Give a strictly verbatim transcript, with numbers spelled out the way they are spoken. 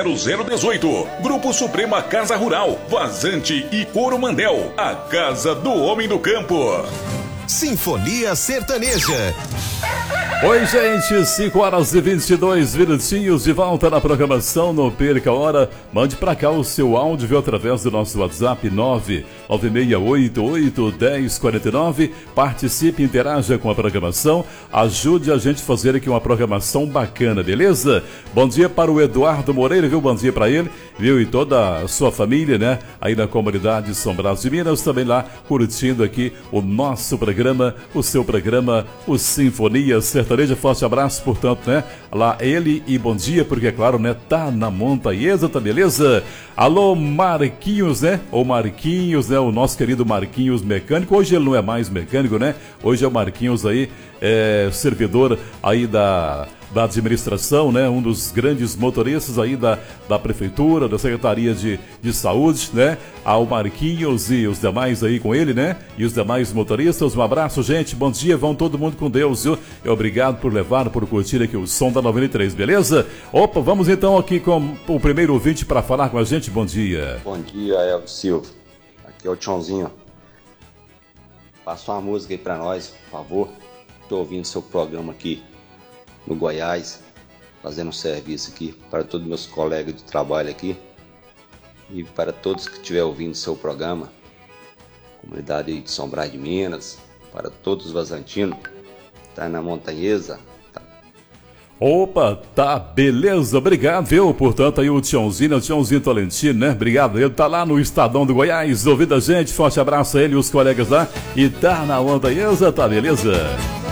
zero zero um oito. Grupo Suprema Casa Rural, Vazante e Coromandel, a casa do homem do campo. Sinfonia Sertaneja. Oi, gente, cinco horas e vinte e dois minutinhos de volta na programação. Não perca a hora, mande pra cá o seu áudio, viu, através do nosso WhatsApp nove nove seis oito oito um zero quatro nove. Participe, interaja com a programação, ajude a gente a fazer aqui uma programação bacana, beleza? Bom dia para o Eduardo Moreira, viu? Bom dia para ele, viu? E toda a sua família, né? Aí na comunidade São Brás de Minas, também lá curtindo aqui o nosso programa, o seu programa, o Sinfonia Sertaneja. Forte abraço, portanto, né? Lá ele e bom dia, porque é claro, né? Tá na Montanhesa, tá beleza? Alô, Marquinhos, né? Ou Marquinhos, né? O nosso querido Marquinhos mecânico. Hoje ele não é mais mecânico, né? Hoje é o Marquinhos aí, é, servidor aí da... da administração, né? Um dos grandes motoristas aí da, da prefeitura, da Secretaria de, de Saúde, né? Ao Marquinhos e os demais aí com ele, né? E os demais motoristas, um abraço, gente, bom dia, vão todo mundo com Deus, viu? E obrigado por levar, por curtir aqui o som da noventa e três, beleza? Opa, vamos então aqui com o primeiro ouvinte para falar com a gente, bom dia. Bom dia, Elvis Silva, aqui é o Tchãozinho. Passa uma música aí pra nós, por favor. Tô ouvindo seu programa aqui no Goiás, fazendo um serviço aqui para todos meus colegas de trabalho aqui e para todos que estiverem ouvindo seu programa, comunidade de São Brás de Minas, para todos os vazantinos, tá na Montanhesa. Tá. Opa, tá, beleza, obrigado, viu? Portanto, aí o Tiãozinho, o Tiãozinho Tolentino, né? Obrigado, ele tá lá no Estadão do Goiás, ouvindo a gente, forte abraço a ele e os colegas lá, e tá na Montanhesa, tá beleza?